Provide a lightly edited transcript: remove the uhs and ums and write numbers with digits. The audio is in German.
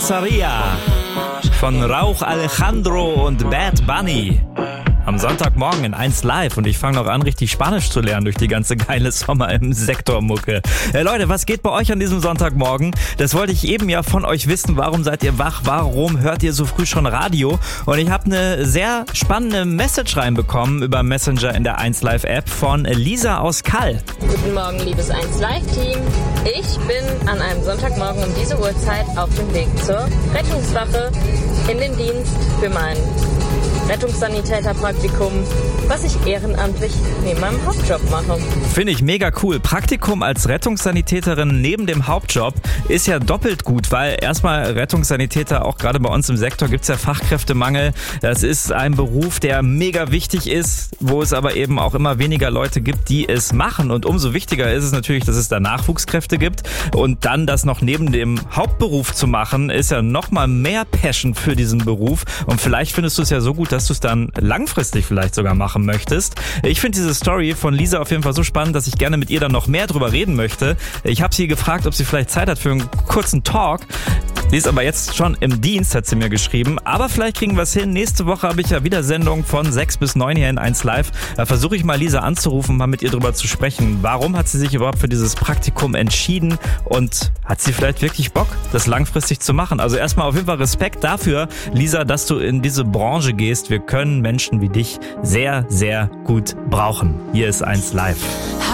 Saria von Rauch Alejandro und Bad Bunny. Am Sonntagmorgen in 1 Live und ich fange noch an, richtig Spanisch zu lernen durch die ganze geile Sommer im Sektor-Mucke. Leute, was geht bei euch an diesem Sonntagmorgen? Das wollte ich eben ja von euch wissen. Warum seid ihr wach? Warum hört ihr so früh schon Radio? Und ich habe eine sehr spannende Message reinbekommen über Messenger in der 1 Live App von Lisa aus Kall. Guten Morgen, liebes 1 Live Team. Ich bin an einem Sonntagmorgen um diese Uhrzeit auf dem Weg zur Rettungswache in den Dienst für mein Rettungssanitäterpraktikum, was ich ehrenamtlich neben meinem Hauptjob mache. Finde ich mega cool. Praktikum als Rettungssanitäterin neben dem Hauptjob ist ja doppelt gut, weil erstmal Rettungssanitäter, auch gerade bei uns im Sektor, gibt es ja Fachkräftemangel. Das ist ein Beruf, der mega wichtig ist, wo es aber eben auch immer weniger Leute gibt, die es machen. Und umso wichtiger ist es natürlich, dass es da Nachwuchskräfte gibt. Und dann das noch neben dem Hauptberuf zu machen, ist ja nochmal mehr Passion für diesen Beruf. Und vielleicht findest du es ja so gut, dass du es dann langfristig vielleicht sogar machen möchtest. Ich finde diese Story von Lisa auf jeden Fall so spannend, dass ich gerne mit ihr dann noch mehr drüber reden möchte. Ich habe sie gefragt, ob sie vielleicht Zeit hat für einen kurzen Talk. Sie ist aber jetzt schon im Dienst, hat sie mir geschrieben. Aber vielleicht kriegen wir es hin. Nächste Woche habe ich ja wieder Sendung von 6 bis 9 hier in 1 Live. Da versuche ich mal Lisa anzurufen, mal mit ihr drüber zu sprechen. Warum hat sie sich überhaupt für dieses Praktikum entschieden? Und hat sie vielleicht wirklich Bock, das langfristig zu machen? Also erstmal auf jeden Fall Respekt dafür, Lisa, dass du in diese Branche gehst. Wir können Menschen wie dich sehr, sehr gut brauchen. Hier ist 1 Live.